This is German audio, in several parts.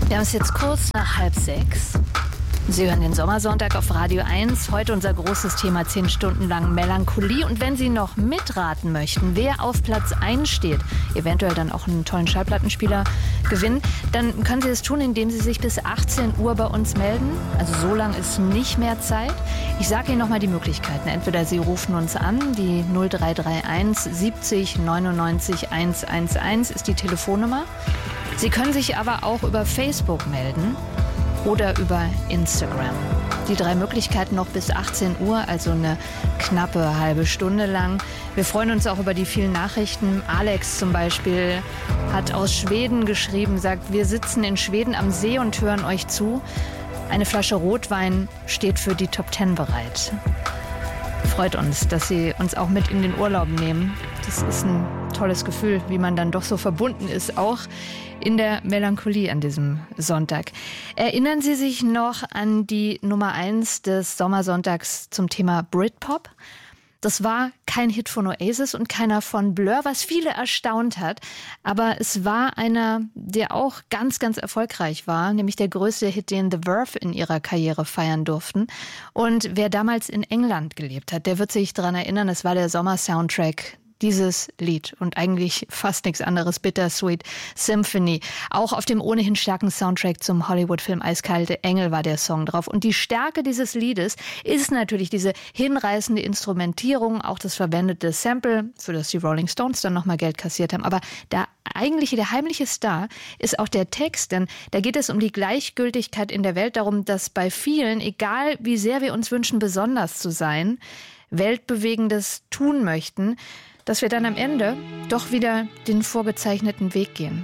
Wir haben es jetzt kurz nach 5:30. Sie hören den Sommersonntag auf Radio 1. Heute unser großes Thema 10 Stunden lang Melancholie. Und wenn Sie noch mitraten möchten, wer auf Platz 1 steht, eventuell dann auch einen tollen Schallplattenspieler gewinnen, dann können Sie das tun, indem Sie sich bis 18 Uhr bei uns melden. Also so lang ist nicht mehr Zeit. Ich sage Ihnen nochmal die Möglichkeiten. Entweder Sie rufen uns an, die 0331 70 99 111 ist die Telefonnummer. Sie können sich aber auch über Facebook melden oder über Instagram. Die 3 Möglichkeiten noch bis 18 Uhr, also eine knappe halbe Stunde lang. Wir freuen uns auch über die vielen Nachrichten. Alex zum Beispiel hat aus Schweden geschrieben, sagt, wir sitzen in Schweden am See und hören euch zu. Eine Flasche Rotwein steht für die Top 10 bereit. Freut uns, dass Sie uns auch mit in den Urlaub nehmen. Das ist ein tolles Gefühl, wie man dann doch so verbunden ist, auch in der Melancholie an diesem Sonntag. Erinnern Sie sich noch an die Nummer 1 des Sommersonntags zum Thema Britpop? Das war kein Hit von Oasis und keiner von Blur, was viele erstaunt hat. Aber es war einer, der auch ganz, ganz erfolgreich war, nämlich der größte Hit, den The Verve in ihrer Karriere feiern durften. Und wer damals in England gelebt hat, der wird sich daran erinnern, es war der Sommer-Soundtrack, dieses Lied und eigentlich fast nichts anderes, Bittersweet Symphony. Auch auf dem ohnehin starken Soundtrack zum Hollywood-Film Eiskalte Engel war der Song drauf. Und die Stärke dieses Liedes ist natürlich diese hinreißende Instrumentierung, auch das verwendete Sample, für das die Rolling Stones dann nochmal Geld kassiert haben. Aber der heimliche Star ist auch der Text, denn da geht es um die Gleichgültigkeit in der Welt, darum, dass bei vielen, egal wie sehr wir uns wünschen, besonders zu sein, Weltbewegendes tun möchten, dass wir dann am Ende doch wieder den vorgezeichneten Weg gehen.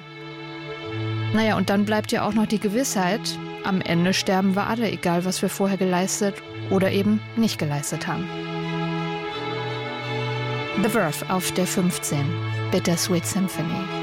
Naja, und dann bleibt ja auch noch die Gewissheit, am Ende sterben wir alle, egal was wir vorher geleistet oder eben nicht geleistet haben. The Verve auf der 15, Bittersweet Symphony.